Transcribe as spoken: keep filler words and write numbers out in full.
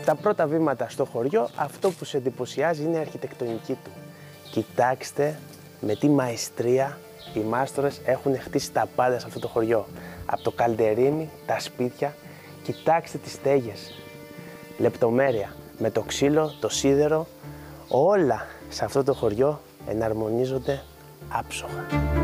τα πρώτα βήματα στο χωριό, αυτό που σε εντυπωσιάζει είναι η αρχιτεκτονική του. Κοιτάξτε με τι μαεστρία οι μάστορες έχουν χτίσει τα πάντα σε αυτό το χωριό. Από το καλντερίμι, τα σπίτια, κοιτάξτε τις στέγες. Λεπτομέρεια, με το ξύλο, το σίδερο, όλα σε αυτό το χωριό εναρμονίζονται άψογα.